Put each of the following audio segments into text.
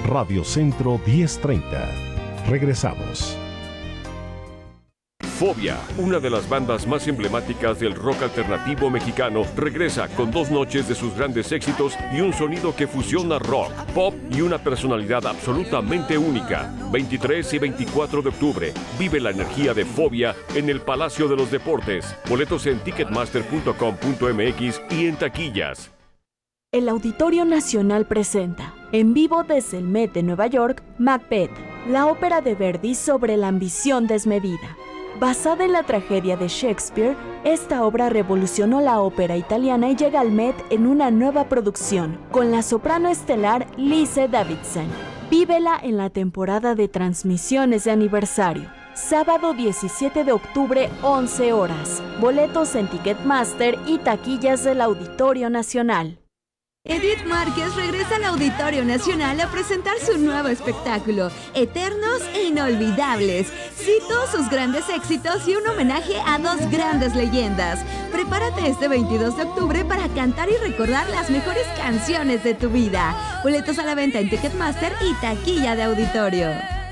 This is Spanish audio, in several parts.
Radio Centro 1030. Regresamos. Fobia, una de las bandas más emblemáticas del rock alternativo mexicano, regresa con 2 noches de sus grandes éxitos y un sonido que fusiona rock, pop y una personalidad absolutamente única. 23 y 24 de octubre, vive la energía de Fobia en el Palacio de los Deportes. Boletos en ticketmaster.com.mx y en taquillas. El Auditorio Nacional presenta, en vivo desde el Met de Nueva York, Macbeth, la ópera de Verdi sobre la ambición desmedida. Basada en la tragedia de Shakespeare, esta obra revolucionó la ópera italiana y llega al Met en una nueva producción, con la soprano estelar Lise Davidson. Vívela en la temporada de transmisiones de aniversario. Sábado 17 de octubre, 11 horas. Boletos en Ticketmaster y taquillas del Auditorio Nacional. Edith Márquez regresa al Auditorio Nacional a presentar su nuevo espectáculo, Eternos e Inolvidables. Cito sus grandes éxitos y un homenaje a 2 grandes leyendas. Prepárate este 22 de octubre para cantar y recordar las mejores canciones de tu vida. Boletos a la venta en Ticketmaster y taquilla de auditorio.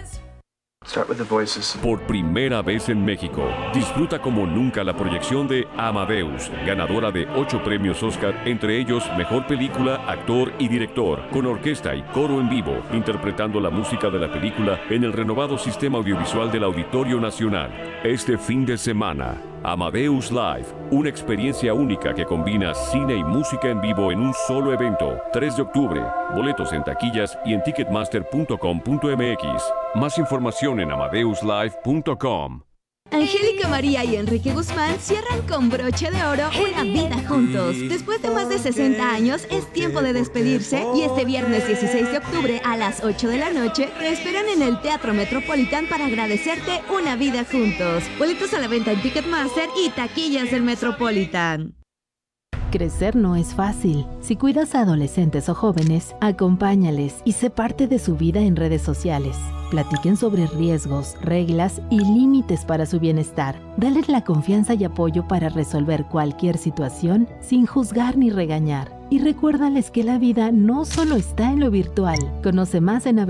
Por primera vez en México, disfruta como nunca la proyección de Amadeus, ganadora de 8 premios Oscar, entre ellos Mejor Película, Actor y Director, con orquesta y coro en vivo, interpretando la música de la película en el renovado sistema audiovisual del Auditorio Nacional. Este fin de semana, Amadeus Live, una experiencia única que combina cine y música en vivo en un solo evento. 3 de octubre, boletos en taquillas y en ticketmaster.com.mx. Más información en amadeuslive.com. Angélica María y Enrique Guzmán cierran con broche de oro una vida juntos. Después de más de 60 años, es tiempo de despedirse y este viernes 16 de octubre a las 8 de la noche te esperan en el Teatro Metropolitan para agradecerte una vida juntos. Boletos a la venta en Ticketmaster y taquillas del Metropolitan. Crecer no es fácil. Si cuidas a adolescentes o jóvenes, acompáñales y sé parte de su vida en redes sociales. Platiquen sobre riesgos, reglas y límites para su bienestar. Dales la confianza y apoyo para resolver cualquier situación sin juzgar ni regañar. Y recuérdales que la vida no solo está en lo virtual. Conoce más en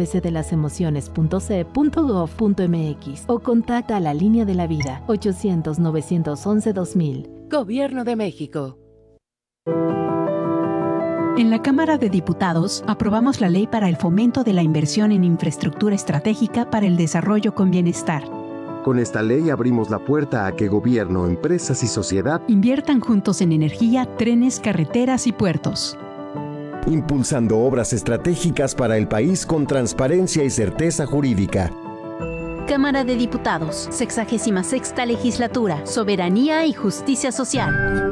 abcdelasemociones.ce.gov.mx o contacta a la Línea de la Vida 800-911-2000. Gobierno de México. En la Cámara de Diputados aprobamos la Ley para el Fomento de la Inversión en Infraestructura Estratégica para el Desarrollo con Bienestar. Con esta ley abrimos la puerta a que gobierno, empresas y sociedad inviertan juntos en energía, trenes, carreteras y puertos. Impulsando obras estratégicas para el país con transparencia y certeza jurídica. Cámara de Diputados, 66ª Legislatura, Soberanía y Justicia Social.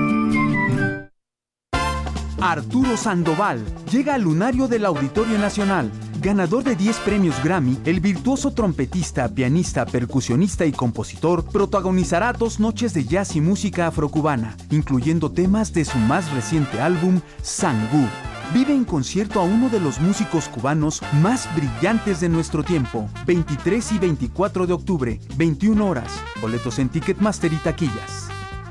Arturo Sandoval llega al lunario del Auditorio Nacional. Ganador de 10 premios Grammy, el virtuoso trompetista, pianista, percusionista y compositor protagonizará 2 noches de jazz y música afrocubana, incluyendo temas de su más reciente álbum, Sangú. Vive en concierto a uno de los músicos cubanos más brillantes de nuestro tiempo. 23 y 24 de octubre, 21 horas. Boletos en Ticketmaster y taquillas.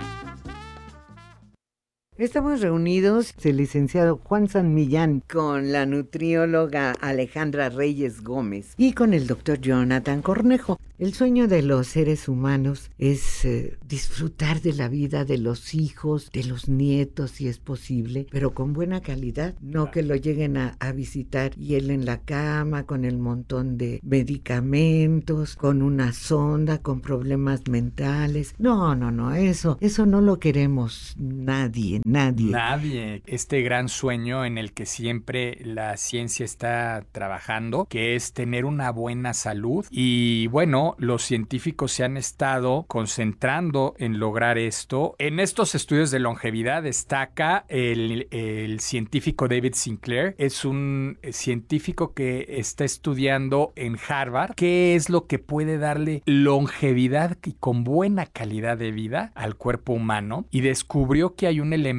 Estamos reunidos el licenciado Juan San Millán con la nutrióloga Alejandra Reyes Gómez y con el doctor Jonathan Cornejo. El sueño de los seres humanos es disfrutar de la vida de los hijos, de los nietos si es posible, pero con buena calidad, no que lo lleguen a visitar y él en la cama con el montón de medicamentos, con una sonda, con problemas mentales. No, eso no lo queremos nadie. Este gran sueño en el que siempre la ciencia está trabajando, que es tener una buena salud. Y bueno, los científicos se han estado concentrando en lograr esto. En estos estudios de longevidad destaca el científico David Sinclair. Es un científico que está estudiando en Harvard qué es lo que puede darle longevidad y con buena calidad de vida al cuerpo humano, y descubrió que hay un elemento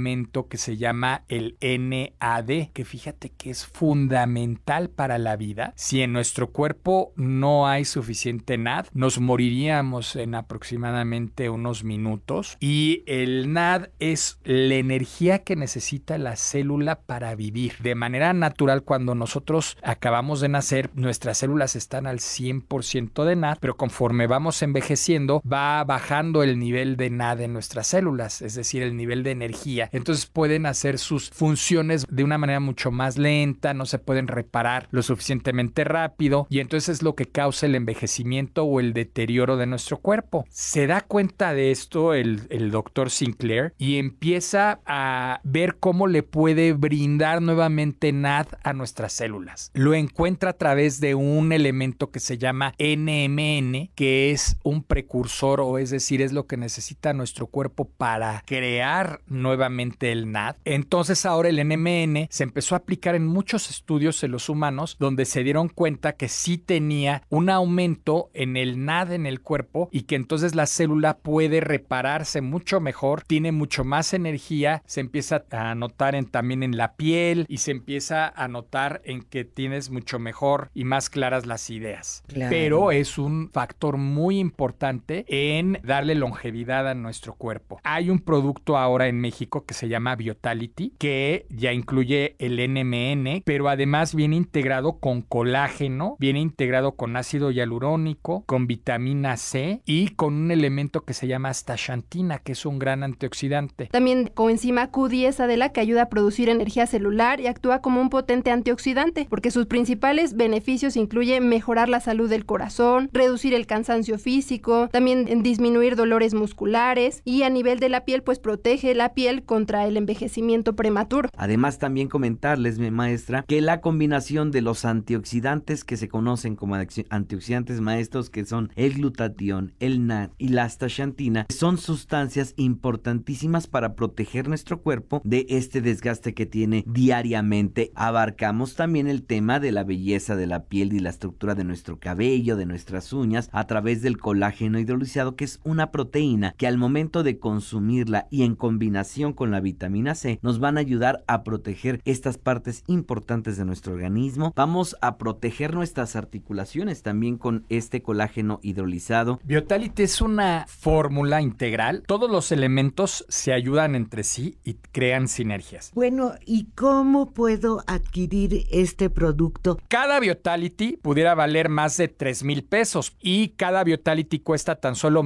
elemento que se llama el NAD, que fíjate que es fundamental para la vida. Si en nuestro cuerpo no hay suficiente NAD, nos moriríamos en aproximadamente unos minutos. Y el NAD es la energía que necesita la célula para vivir. De manera natural, cuando nosotros acabamos de nacer, nuestras células están al 100% de NAD, pero conforme vamos envejeciendo, va bajando el nivel de NAD en nuestras células, es decir, el nivel de energía. Entonces pueden hacer sus funciones de una manera mucho más lenta, no se pueden reparar lo suficientemente rápido, y entonces es lo que causa el envejecimiento o el deterioro de nuestro cuerpo. Se da cuenta de esto el doctor Sinclair y empieza a ver cómo le puede brindar nuevamente NAD a nuestras células. Lo encuentra a través de un elemento que se llama NMN, que es un precursor, o es decir, es lo que necesita nuestro cuerpo para crear nuevamente el NAD. Entonces ahora el NMN se empezó a aplicar en muchos estudios en los humanos, donde se dieron cuenta que sí tenía un aumento en el NAD en el cuerpo y que entonces la célula puede repararse mucho mejor, tiene mucho más energía, se empieza a notar también en la piel y se empieza a notar en que tienes mucho mejor y más claras las ideas. Claro. Pero es un factor muy importante en darle longevidad a nuestro cuerpo. Hay un producto ahora en México que se llama Vitality, que ya incluye el NMN, pero además viene integrado con colágeno, viene integrado con ácido hialurónico, con vitamina C y con un elemento que se llama astaxantina, que es un gran antioxidante. También coenzima Q10, Adela, que ayuda a producir energía celular y actúa como un potente antioxidante, porque sus principales beneficios incluyen mejorar la salud del corazón, reducir el cansancio físico, también disminuir dolores musculares y a nivel de la piel, pues protege la piel contra el envejecimiento prematuro. Además, también comentarles, mi maestra, que la combinación de los antioxidantes que se conocen como antioxidantes maestros, que son el glutatión, el NAD y la astaxantina, son sustancias importantísimas para proteger nuestro cuerpo de este desgaste que tiene diariamente. Abarcamos también el tema de la belleza de la piel y la estructura de nuestro cabello, de nuestras uñas, a través del colágeno hidrolizado, que es una proteína que al momento de consumirla y en combinación con la vitamina C nos van a ayudar a proteger estas partes importantes de nuestro organismo. Vamos a proteger nuestras articulaciones también con este colágeno hidrolizado. Vitality es una fórmula integral. Todos los elementos se ayudan entre sí y crean sinergias. Bueno, ¿y cómo puedo adquirir este producto? Cada Vitality pudiera valer más de 3,000 pesos y cada Vitality cuesta tan solo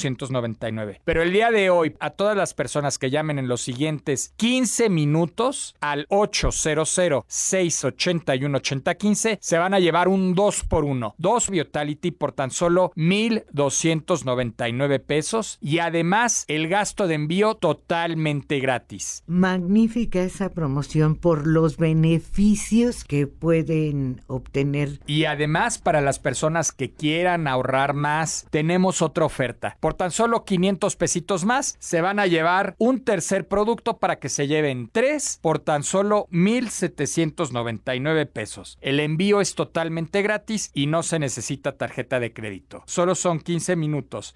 1,299. Pero el día de hoy, a todas las personas que llamen en los siguientes 15 minutos al 800-681-8015, se van a llevar un 2x1. 2 Vitality por tan solo 1,299 pesos y además el gasto de envío totalmente gratis. Magnífica esa promoción por los beneficios que pueden obtener. Y además, para las personas que quieran ahorrar más, tenemos otra oferta. Por tan solo 500 pesitos más, se van a llevar un tercer producto para que se lleven 3 por tan solo 1,799 pesos. El envío es totalmente gratis y no se necesita tarjeta de crédito. Solo son 15 minutos.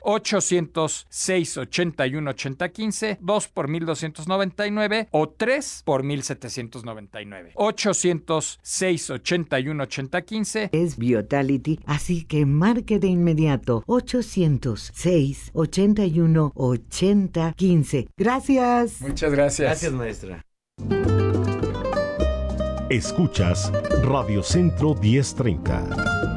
800-681-8015, 2 por 1,299 o 3 por 1,799. 800-681-8015. Es Vitality, así que marque de inmediato 800-681-8015. Gracias. Muchas gracias. Gracias, maestra. Escuchas Radio Centro 1030.